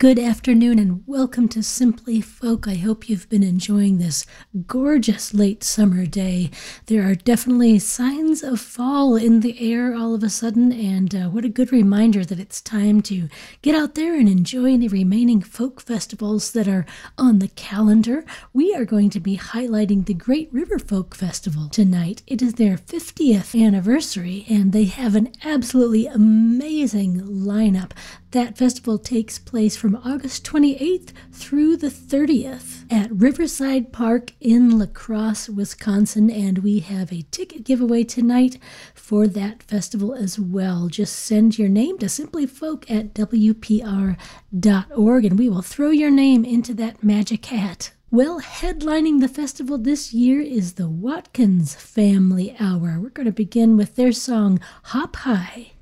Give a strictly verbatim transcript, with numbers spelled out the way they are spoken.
Good afternoon and welcome to Simply Folk. I hope you've been enjoying this gorgeous late summer day. There are definitely signs of fall in the air all of a sudden, and uh, what a good reminder that it's time to get out there and enjoy the remaining folk festivals that are on the calendar. We are going to be highlighting the Great River Folk Festival tonight. It is their fiftieth anniversary, and they have an absolutely amazing lineup. That festival takes place from August twenty-eighth through the thirtieth at Riverside Park in La Crosse, Wisconsin, and we have a ticket giveaway tonight for that festival as well. Just send your name to simplyfolk at w p r dot org and we will throw your name into that magic hat. Well, headlining the festival this year is the Watkins Family Hour. We're going to begin with their song Hop High.